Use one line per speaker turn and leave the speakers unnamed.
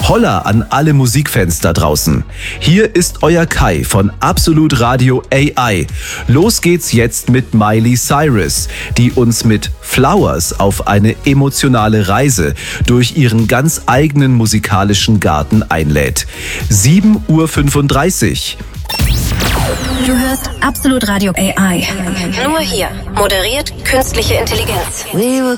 Holla an alle Musikfans da draußen. Hier ist euer Kai von Absolut Radio AI. Los geht's jetzt mit Miley Cyrus, die uns mit Flowers auf eine emotionale Reise durch ihren ganz eigenen musikalischen Garten einlädt. 7:35 Uhr.
Du hörst Absolut Radio AI. Nur hier. Moderiert künstliche Intelligenz.
We were